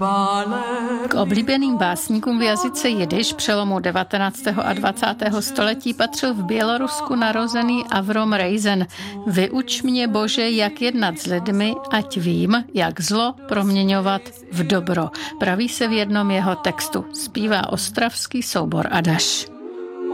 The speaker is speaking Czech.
K oblíbeným básníkům v jazyce jidiš přelomu 19. a 20. století patřil v Bělorusku narozený Avrom Reizen. Vyuč mě, Bože, jak jednat s lidmi, ať vím, jak zlo proměňovat v dobro. Praví se v jednom jeho textu. Zpívá ostravský soubor Adaš.